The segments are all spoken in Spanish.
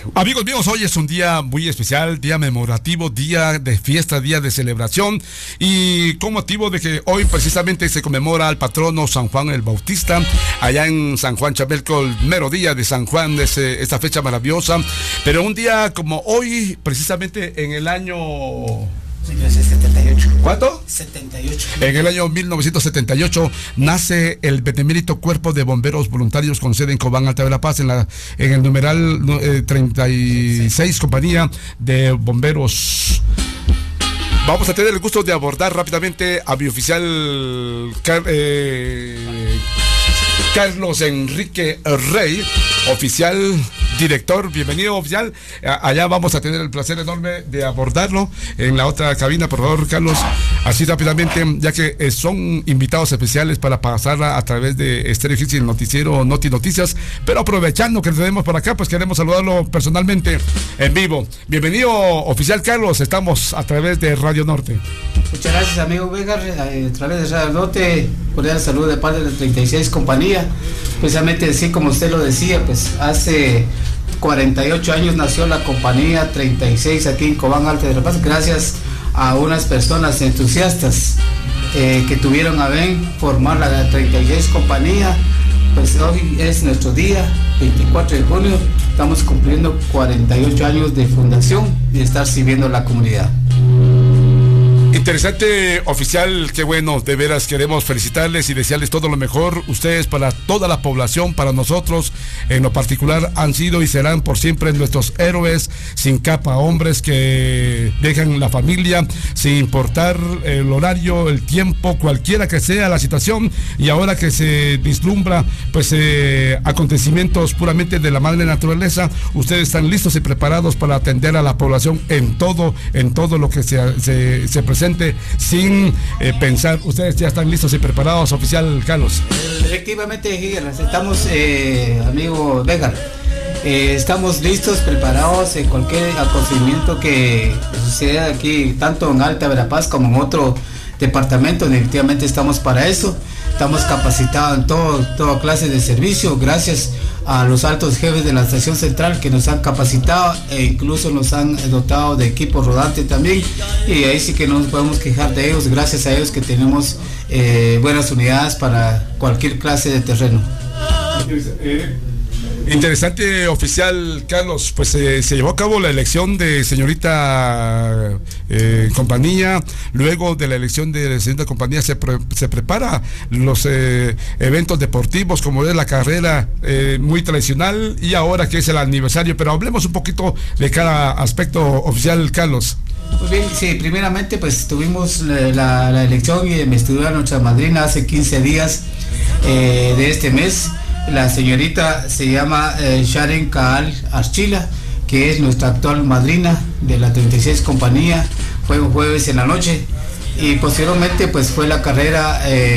Amigos míos, hoy es un día muy especial, día memorativo, día de fiesta, día de celebración, y con motivo de que hoy precisamente se conmemora al patrono San Juan el Bautista, allá en San Juan Chabelco, el mero día de San Juan, esta fecha maravillosa, pero un día como hoy, precisamente en el año... 78. ¿Cuánto? 78. En el año 1978 nace el Benemérito Cuerpo de Bomberos Voluntarios con sede en Cobán, Alta Verapaz, en el numeral 36 Compañía de Bomberos. Vamos a tener el gusto de abordar rápidamente a mi oficial Carlos Enrique Rey, oficial director. Bienvenido, oficial. Allá vamos a tener el placer enorme de abordarlo en la otra cabina. Por favor, Carlos, así rápidamente, ya que son invitados especiales para pasarla a través de Estéreo Hits y el noticiero Noti Noticias, pero aprovechando que lo tenemos por acá, pues queremos saludarlo personalmente en vivo. Bienvenido, oficial Carlos, estamos a través de Radio Norte. Muchas gracias, amigo Vegar, a través de Radio Norte, cordial saludo de parte de la 36 Compañía. Precisamente así como usted lo decía, pues hace 48 años nació la compañía 36 aquí en Cobán, Alta Verapaz, gracias a unas personas entusiastas que tuvieron a bien formar la 36 Compañía. Pues hoy es nuestro día, 24 de junio, estamos cumpliendo 48 años de fundación y de estar sirviendo a la comunidad. Interesante, oficial, qué bueno, de veras queremos felicitarles y desearles todo lo mejor. Ustedes, para toda la población, para nosotros en lo particular, han sido y serán por siempre nuestros héroes sin capa, hombres que dejan la familia sin importar el horario, el tiempo, cualquiera que sea la situación, y ahora que se vislumbra pues acontecimientos puramente de la madre naturaleza, ustedes están listos y preparados para atender a la población en todo lo que se presenta, sin pensar. Ustedes ya están listos y preparados, oficial Carlos. Efectivamente, estamos, amigo Vegar, estamos listos, preparados en cualquier acontecimiento que suceda aquí, tanto en Alta Verapaz como en otro departamento. Definitivamente estamos para eso. Estamos capacitados en toda clase de servicio, gracias a los altos jefes de la estación central que nos han capacitado e incluso nos han dotado de equipo rodante también, y ahí sí que no nos podemos quejar de ellos, gracias a ellos que tenemos buenas unidades para cualquier clase de terreno. Interesante, oficial Carlos, pues se llevó a cabo la elección de señorita Compañía. Luego de la elección de la señorita Compañía se prepara los eventos deportivos, como es la carrera muy tradicional, y ahora que es el aniversario, pero hablemos un poquito de cada aspecto, oficial Carlos. Muy bien, sí, primeramente pues tuvimos la elección y investidura de nuestra madrina hace 15 días de este mes. La señorita se llama Sharon Kaal Archila, que es nuestra actual madrina de la 36 Compañía. Fue un jueves en la noche, y posteriormente pues fue la carrera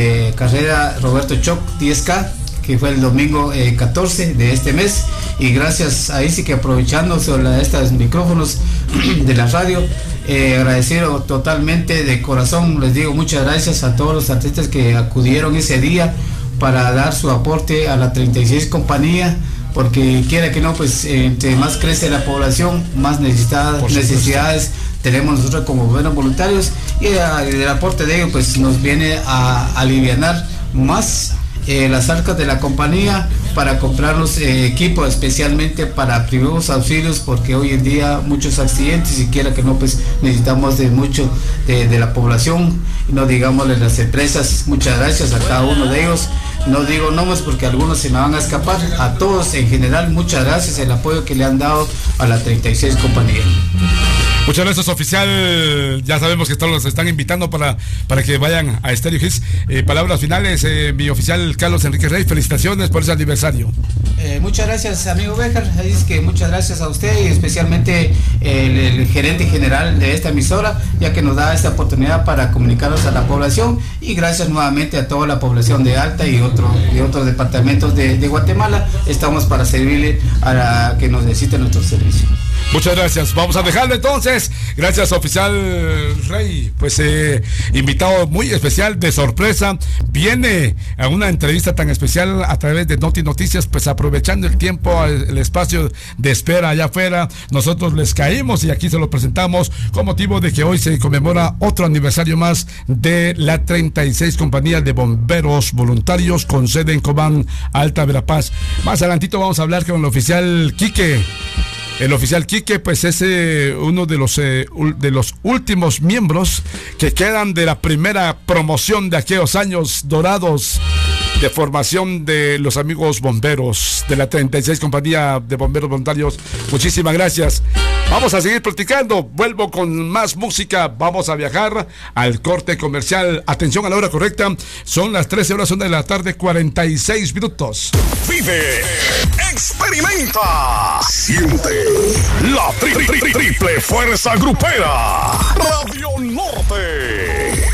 Roberto Choc 10K, que fue el domingo 14 de este mes, y gracias ahí sí que aprovechando sobre estos micrófonos de la radio, agradecido totalmente de corazón, les digo muchas gracias a todos los artistas que acudieron ese día para dar su aporte a la 36 Compañía, porque quiera que no, pues entre más crece la población, más necesidades tenemos nosotros como buenos voluntarios, y el aporte de ellos pues nos viene a alivianar más las arcas de la compañía para comprarnos equipo especialmente para primeros auxilios, porque hoy en día muchos accidentes, y quiera que no, pues necesitamos de mucho de la población, y no digamos de las empresas. Muchas gracias a cada uno de ellos, no digo nombres porque algunos se me van a escapar, a todos en general muchas gracias el apoyo que le han dado a la 36 Compañía. Muchas gracias, oficial. Ya sabemos que todos los están invitando para que vayan a Estéreo Hits. Palabras finales, mi oficial Carlos Enrique Rey, felicitaciones por ese aniversario. Muchas gracias, amigo Béjar. Es que muchas gracias a usted y especialmente el gerente general de esta emisora, ya que nos da esta oportunidad para comunicarnos a la población, y gracias nuevamente a toda la población de Alta y otros departamentos de Guatemala. Estamos para servirle a la que nos necesite nuestro servicio. Muchas gracias. Vamos a dejarle entonces Gracias, oficial Rey. Pues invitado muy especial, de sorpresa. Viene a una entrevista tan especial a través de Noti Noticias, pues aprovechando el tiempo, el espacio de espera allá afuera. Nosotros les caímos y aquí se lo presentamos con motivo de que hoy se conmemora otro aniversario más de la 36 Compañía de Bomberos Voluntarios con sede en Cobán, Alta Verapaz. Más adelantito vamos a hablar con el oficial Quique. El oficial Quique, pues es uno de los últimos miembros que quedan de la primera promoción de aquellos años dorados de formación de los amigos bomberos de la 36 Compañía de Bomberos Voluntarios. Muchísimas gracias. Vamos a seguir platicando. Vuelvo con más música. Vamos a viajar al corte comercial. Atención a la hora correcta. Son las 13 horas, son de la tarde, 46 minutos. Vive, experimenta, siente la triple fuerza grupera. Radio Norte.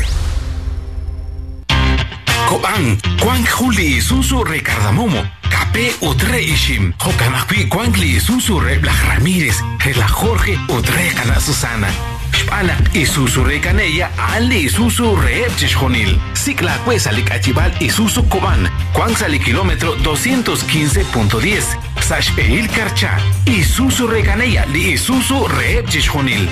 Cobán, Juan Juli, Susu Recardamomo, Capé Utre Ishim, Jocanacui, Juanli, Susu Rebla Ramírez, Rela Jorge, Utre Cana Susana. Shpala Isuzu Recaneya, Ale Isuzu Reepchishonil. Cicla Cuesalik Achibal Isuzu Cobán, Cuanzali kilómetro 215.10. Sashpeil Karcha, Isuzu Recaneya, Li Isuzu Reepchishonil.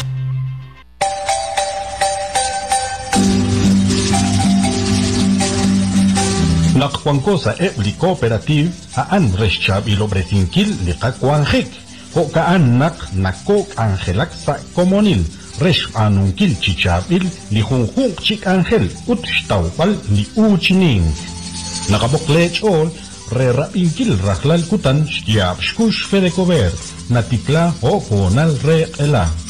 Nakwankosa Ebli Cooperative a Andreschab y Lobretinquil de Cacuanjek. Hokaan nakok angelak sa komonil. Resh anunkil chichabil li hunhunk chik angel utstawpal li uchining. Nakaboklech ol re rapinkil rahlal kutan shtiab shkush fedekover. Natikla o ponal re ela.